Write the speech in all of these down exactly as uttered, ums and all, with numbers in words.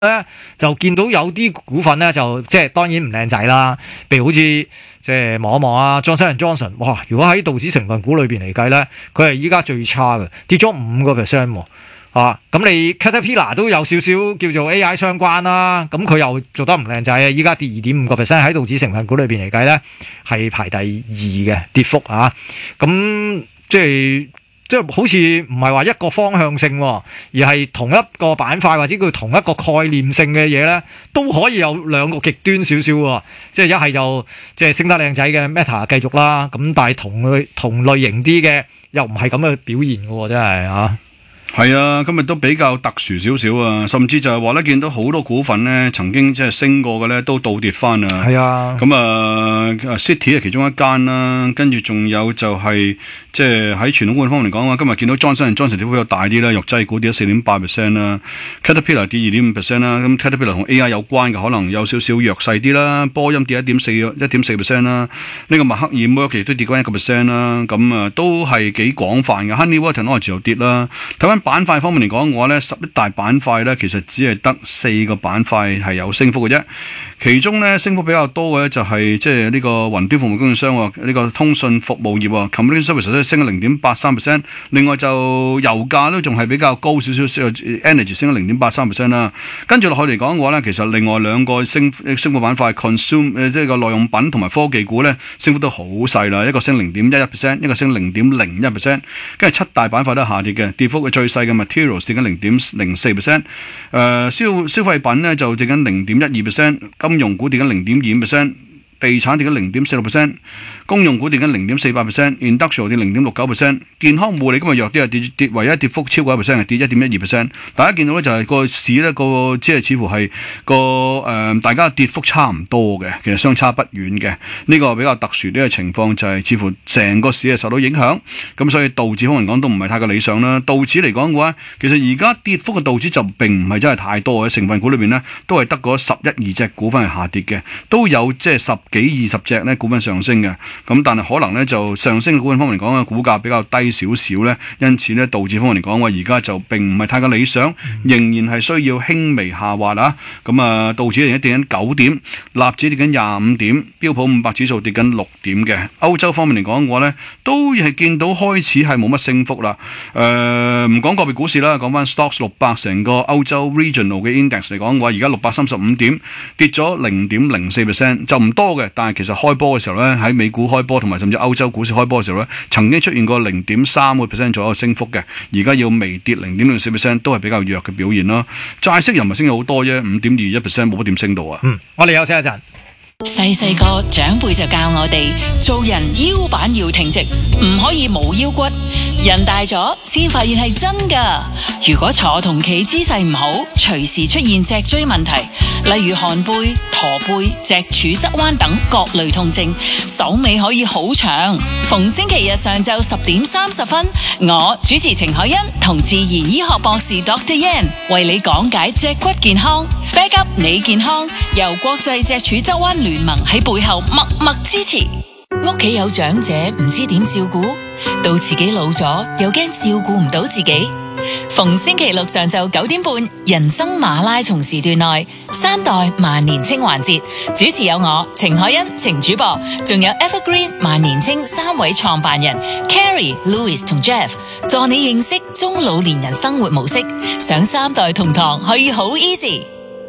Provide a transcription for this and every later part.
咧就見到有啲股份咧就即係當然唔靚仔啦，譬如好似即係望一望啊 Johnson and Johnson， 哇！如果喺道指成分股裏邊嚟計咧，佢係依家最差嘅，跌咗五個 percent 喎。啊，咁你 Caterpillar 都有少少叫做 A I 相關啦，咁佢又做得唔靚仔啊！依家跌二點五個 percent 喺道指成分股裏邊嚟計咧，係排第二嘅跌幅啊！咁即係即係好似唔係話一個方向性，而係同一個板塊或者叫同一個概念性嘅嘢咧，都可以有兩個極端少少喎。即係一係就即係升得靚仔嘅 Meta 繼續啦，咁但係同類同類型啲嘅又唔係咁嘅表現嘅喎，真係啊！ 係啊，今日都比較特殊少少啊，甚至就係話咧，見到好多股份咧，曾經即係升過嘅咧，都倒跌翻啊。 係啊， 咁啊 ，City 係其中一間啦，跟住仲有就係即係喺傳統股方面嚟講啊，今日見到 Johnson and Johnson 跌幅比較大啲啦，藥劑股跌咗四點八 percent 啦 ，Caterpillar 跌二點五 percent 啦，咁 Caterpillar 同 A I 有關嘅，可能有少少弱勢啲啦，波音跌一點四一點四 percent 啦，呢個默克爾 Merck 都跌翻一個 percent 啦，咁啊都係幾廣泛嘅 ，Honeywell 同 Technology 又跌啦，睇翻板塊方面嚟講嘅話咧，十一大板塊咧，其實只係得四個板塊係有升幅嘅啫。其中咧升幅比較多嘅咧就係即係呢個雲端服務供應商呢、呢個通訊服務業 Communication Services 都升咗零點八三 percent。另外就油價都仲係比較高少少 ，Energy 升咗零點八三 percent 啦。跟住落去嚟講嘅話咧，其實另外兩個升升幅板塊 Consume 即係個耐用品同埋科技股咧，升幅都好細啦，一個升零點一一 percent， 一個升零點零一 percent。跟住七大板塊都下跌嘅，跌幅嘅最細嘅 Materials 跌緊零點零四 percent， 誒消消費品咧就跌緊零點一二 percent， 金融股跌緊零點二五 percent， 地產跌緊零點四六 percent， 公用股跌緊零點四八 percent，Industrial 跌零點六九 percent， 健康護理今日弱啲啊，跌跌唯一跌幅超過一 percent 係跌一點一二 percent。大家見到咧就係個市咧個即係似乎係個誒大家跌幅差唔多嘅，其實相差不遠嘅。呢個比較特殊啲嘅情況就係似乎成個市係受到影響，咁所以道指方面講都唔係太過理想啦。道指嚟講嘅話，其實而家跌幅嘅道指就並唔係真係太多嘅，成分股裏邊呢都係得嗰十一二隻股份係下跌嘅，都有即係十幾二十隻咧股份上升嘅，咁但係可能咧就上升嘅股份方面嚟講嘅股價比較低少少咧，因此咧道指方面嚟講話而家就並唔係太過理想，仍然係需要輕微下滑啊。咁啊，道指而家跌緊九點，納指跌緊廿五點，標普五百指數跌緊六點嘅。歐洲方面嚟講嘅話咧，都係見到開始係冇乜升幅啦。誒、呃，唔講個別股市啦，講翻 Stocks 六百成個歐洲 Regional 嘅 Index 嚟講嘅話，而家六百三十五點，跌咗零點零四 percent， 就唔多嘅，但係其實開波嘅時候咧，喺美股開波同埋甚至歐洲股市開波嘅時候咧，曾經出現過零點三個 percent 左右嘅升幅嘅，而家要微跌零點零四 percent 都係比較弱嘅表現啦。債息又唔係升咗好多啫，五點二一 percent 冇乜點升到啊。 嗯，我哋休息一陣。 細細個長輩就教我哋做人腰板要挺直，唔可以冇腰骨。人大咗先發現係真噶。如果坐同企姿勢唔好，隨時出現脊椎問題，例如寒背、駝背、脊柱側彎等各類痛症，手尾可以好長。逢星期日上晝十點三十分，我主持程海欣同自然醫學博士 Doctor Yan 為你講解脊骨健康 ，back up 你健康，由國際脊柱側彎聯盟喺背後默默支持。屋企有長者唔知點照顧，到自己老咗又驚照顧唔到自己。逢星期六上晝九點半，人生馬拉松時段內，三代萬年青環節，主持有我程海欣、程主播，仲有 Evergreen 萬年青三位創辦人 Carrie、Louis 同 Jeff， 助你認識中老年人生活模式。上三代同堂可以好 easy。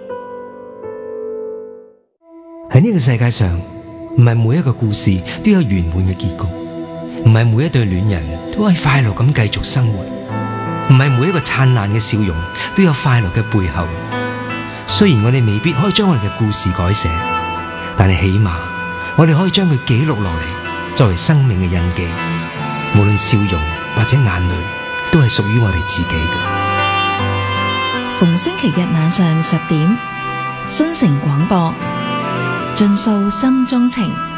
喺呢個世界上，唔係每一個故事都有圓滿嘅結局，唔係每一對戀人都可以快樂咁繼續生活，唔係每一個燦爛嘅笑容都有快樂嘅背後。雖然我哋未必可以將我哋嘅故事改寫，但係起碼我哋可以將佢記錄落嚟，作為生命嘅印記。無論笑容或者眼淚，都係屬於我哋自己嘅。 逢星期日晚上十點，新城廣播，盡訴心中情。